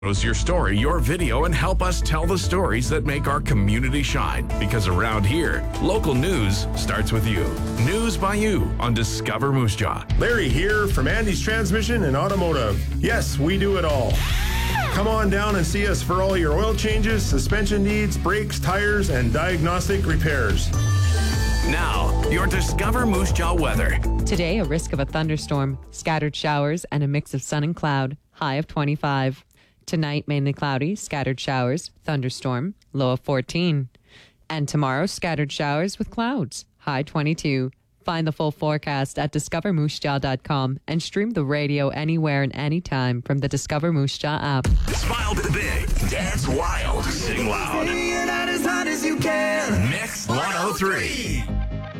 Post your story, your video, and help us tell the stories that make our community shine. Because around here, local news starts with you. News by you on Discover Moose Jaw. Larry here from Andy's Transmission and Automotive. Yes, we do it all. Come on down and see us for all your oil changes, suspension needs, brakes, tires, and diagnostic repairs. Now, your Discover Moose Jaw weather. Today, a risk of a thunderstorm, scattered showers, and a mix of sun and cloud, high of 25. Tonight, mainly cloudy, scattered showers, thunderstorm, low of 14. And tomorrow, scattered showers with clouds, high 22. Find the full forecast at discovermoosejaw.com and stream the radio anywhere and anytime from the Discover Moose Jaw app. Smile big, dance wild, sing loud. Sing it out as hard as you can. Mix 103.